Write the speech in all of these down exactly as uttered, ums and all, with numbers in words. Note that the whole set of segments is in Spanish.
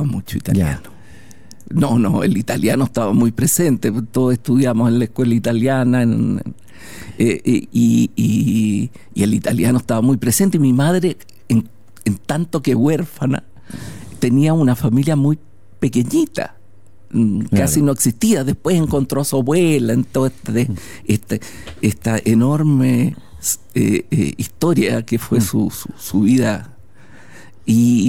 mucho italiano. Ya. No, no, el italiano estaba muy presente. Todos estudiamos en la escuela italiana en, eh, eh, y, y, y el italiano estaba muy presente. Y mi madre, en, en tanto que huérfana, tenía una familia muy pequeñita. Claro. Casi no existía. Después encontró a su abuela en toda este, este, esta enorme eh, eh, historia que fue su, su, su vida. Y...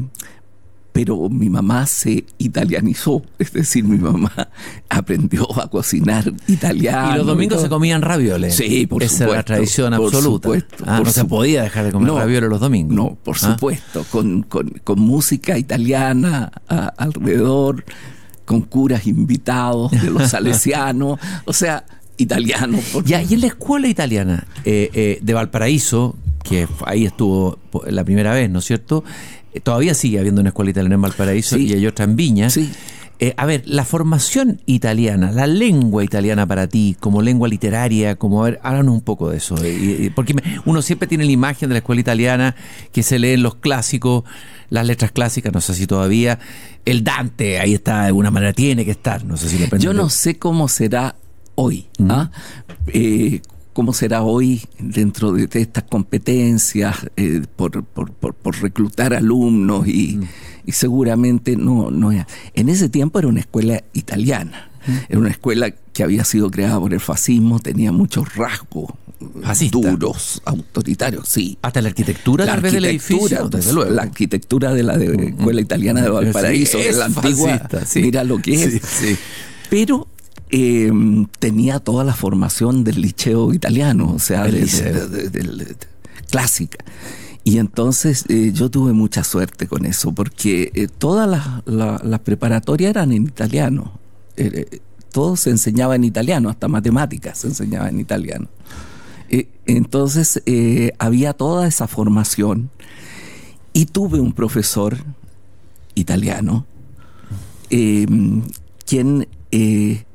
pero mi mamá se italianizó, es decir, mi mamá aprendió a cocinar italiano. ¿Y los domingos se comían ravioles? Sí, por Esa supuesto. Esa era la la tradición absoluta. Supuesto, ah, no se podía dejar de comer no, ravioles los domingos. No, por ¿Ah? supuesto, con, con, con música italiana a, alrededor, con curas invitados de los salesianos, o sea, italiano. Por... Ya, y en la escuela italiana eh, eh, de Valparaíso, que ahí estuvo la primera vez, ¿no es cierto?, todavía sigue habiendo una escuela italiana en Valparaíso, sí, y hay otra en Viña. Sí. Eh, a ver, la formación italiana, la lengua italiana para ti, como lengua literaria, como, a ver, háblanos un poco de eso. Eh, porque uno siempre tiene la imagen de la escuela italiana que se leen los clásicos, las letras clásicas, no sé si todavía. El Dante, ahí está, de alguna manera tiene que estar, no sé si lo Yo no sé cómo será hoy, ¿Mm? ¿ah? Eh, cómo será hoy dentro de, de estas competencias eh, por, por, por, por reclutar alumnos y, mm. y seguramente no, no era. En ese tiempo era una escuela italiana, mm. era una escuela que había sido creada por el fascismo, tenía muchos rasgos Fascista. duros, autoritarios, sí. Hasta la arquitectura, la tal vez, del edificio, desde luego. La arquitectura de la de escuela italiana de Valparaíso, sí, de la antigua, fascista, sí. Mira lo que es. Sí, sí. Pero Eh, tenía toda la formación del liceo italiano, o sea, de, de, de, de, de, de, clásica. Y entonces eh, yo tuve mucha suerte con eso, porque eh, todas las, la, las preparatorias eran en italiano. Eh, todo se enseñaba en italiano, hasta matemáticas se enseñaba en italiano. Eh, entonces eh, había toda esa formación. Y tuve un profesor italiano, eh, quien... Eh,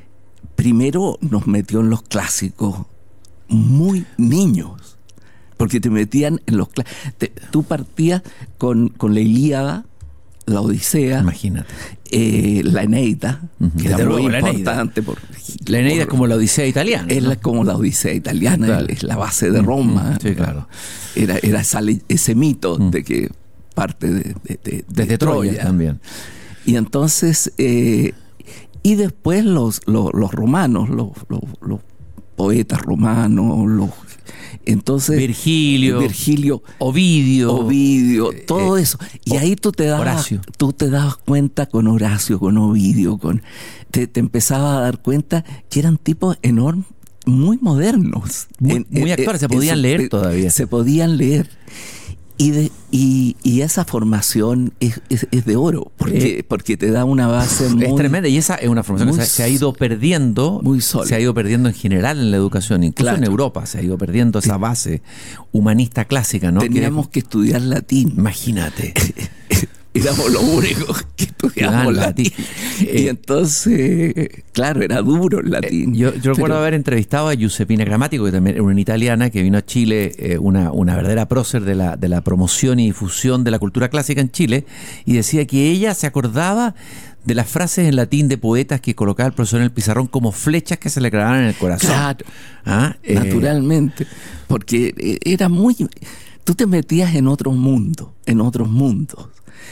primero nos metió en los clásicos muy niños, porque te metían en los clásicos. Tú partías con, con la Ilíada, la Odisea, imagínate, eh, la Eneida, uh-huh. que era muy la importante. Por, la Eneida por, es como la Odisea italiana. Es ¿no? la, como la Odisea italiana, claro. Es la base de Roma. Uh-huh. Sí, claro. Era, era esa, ese mito uh-huh. de que parte de, de, de, desde de Troya, Troya también. Y entonces... Eh, Y después los, los, los romanos, los, los, los poetas romanos, los entonces Virgilio, Virgilio, Ovidio, Ovidio, todo eh, eso. Y ahí tú te dabas, tú te dabas cuenta con Horacio, con Ovidio, con te, te empezabas a dar cuenta que eran tipos enormes, muy modernos, muy, en, muy actuales, se podían en, leer en, todavía. Se podían leer. Y, de, y, y esa formación es, es, es de oro, porque, eh, porque te da una base muy... Es tremenda, y esa es una formación que se, se ha ido perdiendo, muy sólida. Se ha ido perdiendo en general en la educación, incluso claro. en Europa se ha ido perdiendo esa base humanista clásica, ¿no? Teníamos que, que estudiar latín. Imagínate. Éramos los únicos que estudiamos ah, latín. latín. Eh, y entonces, claro, era duro el latín. Eh, yo, yo recuerdo pero, haber entrevistado a Giuseppina Gramático, que también era una italiana que vino a Chile, eh, una, una verdadera prócer de la, de la promoción y difusión de la cultura clásica en Chile, y decía que ella se acordaba de las frases en latín de poetas que colocaba el profesor en el pizarrón como flechas que se le clavaban en el corazón. Claro, ¿Ah? eh, naturalmente, porque era muy... Tú te metías en otros mundos, en otros mundos.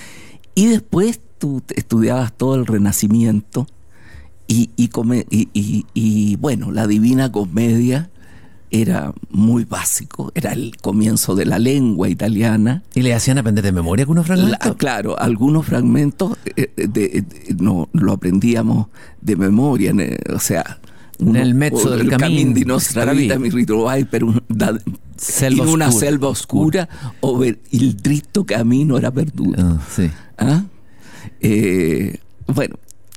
Y después tú estudiabas todo el Renacimiento y, y, come, y, y, y bueno, la Divina Comedia era muy básico, era el comienzo de la lengua italiana. ¿Y le hacían aprender de memoria algunos fragmentos? La, claro, algunos fragmentos eh, de, de, no lo aprendíamos de memoria, o sea... Uno, nel mezzo del cammin, cammin di nostra vita mi ritrovai per un, da, selva in una oscura. selva oscura ove il dritto cammino era perduto. Ah, sí. ¿Ah? Eh, bueno,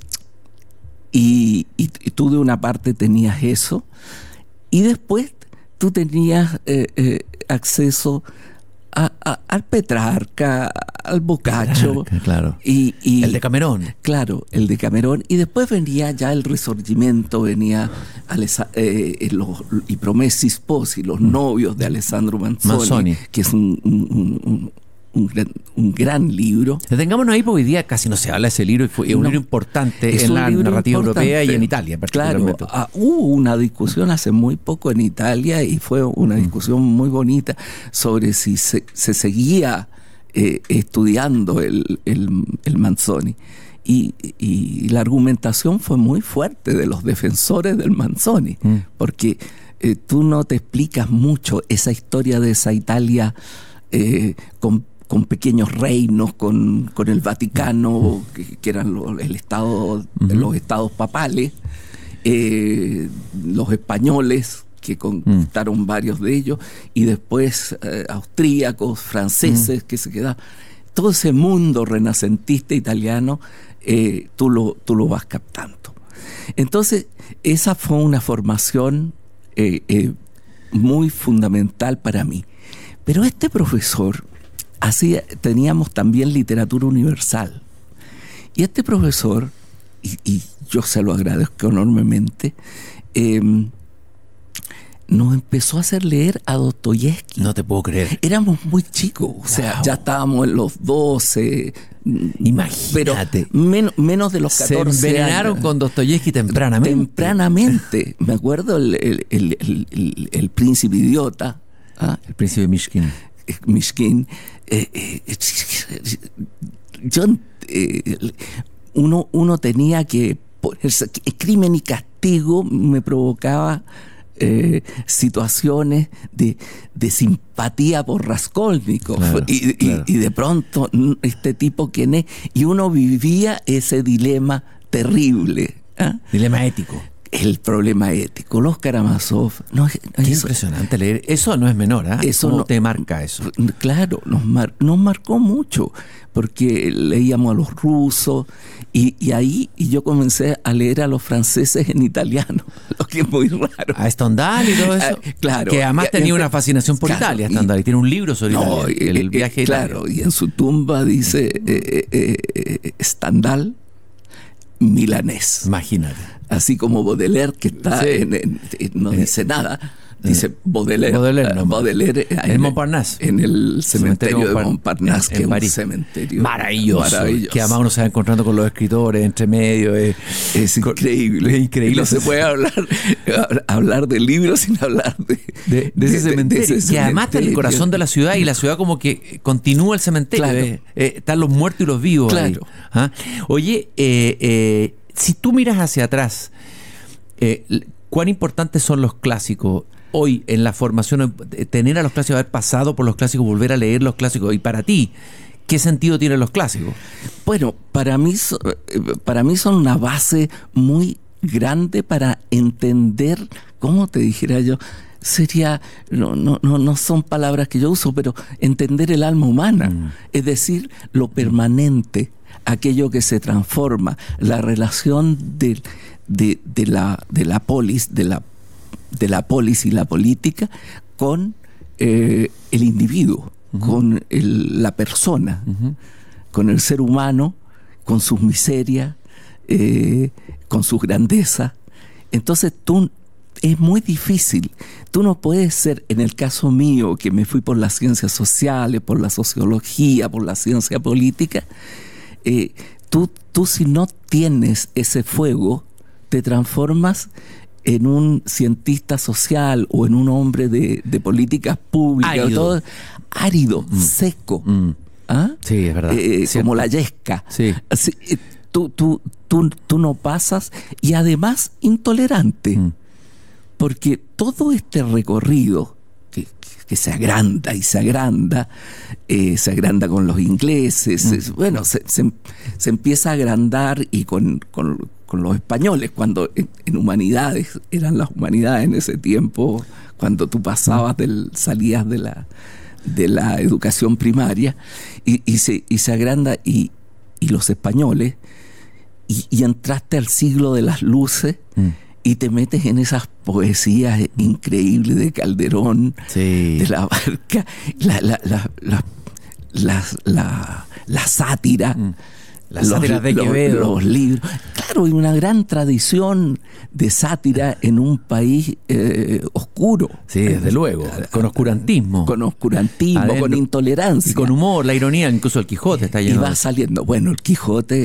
y, y, y tú de una parte tenías eso, y después tú tenías eh, eh, acceso a, a, al Petrarca, al Boccaccio, Petrarca, claro. y, y el Decamerón. Claro, el Decamerón. Y después venía ya el Risorgimento, venía Alesa, eh, los, i Promessi Sposi, los mm. novios de Alessandro Manzoni, Manzoni, que es un, un, un, un, gran, un gran libro. Detengámonos ahí porque hoy día casi no se habla de ese libro y fue no, un libro importante en la narrativa importante. europea y en Italia particularmente. Claro, uh, hubo una discusión hace muy poco en Italia y fue una discusión mm. muy bonita sobre si se, se seguía eh, estudiando el, el, el Manzoni. Y, y la argumentación fue muy fuerte de los defensores del Manzoni, mm. porque eh, tú no te explicas mucho esa historia de esa Italia eh, con, con pequeños reinos, con, con el Vaticano, mm. que, que eran lo, el estado, mm. los estados papales, eh, los españoles, que conquistaron mm. varios de ellos, y después eh, austríacos, franceses, mm. que se quedaban. Todo ese mundo renacentista italiano, eh, tú, lo, tú lo vas captando. Entonces, esa fue una formación eh, eh, muy fundamental para mí. Pero este profesor, hacía, teníamos también literatura universal. Y este profesor, y, y yo se lo agradezco enormemente, eh, nos empezó a hacer leer a Dostoyevsky. No te puedo creer. Éramos muy chicos, o sea, wow. ya estábamos en los doce. Imagínate. Pero men, menos de los catorce. Se envenenaron años. Con Dostoyevsky tempranamente. Tempranamente. Me acuerdo el, el, el, el, el, el príncipe idiota. ¿Ah? El príncipe Mishkin. Mishkin. Eh, eh, yo, eh, uno, uno tenía que... El crimen y castigo me provocaba... Eh, situaciones de, de simpatía por Raskolnikov, claro, y, claro. Y, y de pronto este tipo quién es, y uno vivía ese dilema terrible, ¿eh? Dilema ético, el problema ético. Los Karamazov, no, no, qué eso, impresionante leer eso. No es menor, ¿eh? Eso ¿Cómo no, te marca eso? Claro, nos, mar, nos marcó mucho porque leíamos a los rusos y, y ahí y yo comencé a leer a los franceses en italiano, lo que es muy raro. A Stendhal y todo eso. Ah, claro. Que además tenía y, una fascinación por claro, Italia, Stendhal, y, y tiene un libro sobre no, Italia, y, el viaje y, a Italia. Claro, y en su tumba dice eh, eh, eh, Stendhal milanés. Imagínate. Así como Baudelaire, que está sí. en, en, en, no eh, dice nada. Dice Baudelaire, Baudelaire, no, Baudelaire en, en Montparnasse, en el cementerio, cementerio de Montparnasse, en, en que París. Es un cementerio maravilloso, maravilloso, que además uno se va encontrando con los escritores entre medio. Es, es increíble, es increíble. No se puede hablar hablar de libros sin hablar de, de, de, ese, de, cementerio, de ese cementerio, que además está en el corazón de la ciudad y la ciudad como que continúa el cementerio. Claro. Eh, eh, están los muertos y los vivos. Claro. Ahí. ¿Ah? Oye, eh, eh, si tú miras hacia atrás, eh, ¿cuán importantes son los clásicos? Hoy en la formación, tener a los clásicos, haber pasado por los clásicos, volver a leer los clásicos, y para ti, ¿qué sentido tienen los clásicos? Bueno, para mí, para mí son una base muy grande para entender, ¿cómo te dijera yo? Sería, no, no, no, no son palabras que yo uso, pero entender el alma humana, mm. es decir, lo permanente, aquello que se transforma, la relación de, de, de, la, de la polis, de la de la polis y la política con eh, el individuo, uh-huh. con el, la persona, uh-huh. con el ser humano, con sus miserias, eh, con sus grandezas. Entonces tú, es muy difícil, tú no puedes ser, en el caso mío, que me fui por las ciencias sociales, por la sociología, por la ciencia política, eh, tú, tú si no tienes ese fuego, te transformas en un cientista social o en un hombre de, de políticas públicas, árido, todo, árido mm. seco. Mm. ¿Ah? Sí, es verdad. Eh, como la yesca. Sí. Así, eh, tú, tú, tú, tú no pasas, y además intolerante, mm. porque todo este recorrido que, que se agranda y se agranda, eh, se agranda con los ingleses, mm. es, bueno, se, se, se empieza a agrandar y con... con con los españoles, cuando en, en humanidades, eran las humanidades en ese tiempo, cuando tú pasabas del, salías de la, de la educación primaria, y, y, se, y se agranda, y, y los españoles, y, y entraste al siglo de las luces, mm. y te metes en esas poesías increíbles de Calderón, sí. de la Barca, la, la, la, la, la, la, la sátira, mm. Las sátiras de Quevedo. Los, los libros. Claro, y una gran tradición de sátira en un país eh, oscuro. Sí, desde luego. Con oscurantismo. Con oscurantismo, adentro, con intolerancia. Y con humor, la ironía, incluso el Quijote está lleno. Y va saliendo. Bueno, el Quijote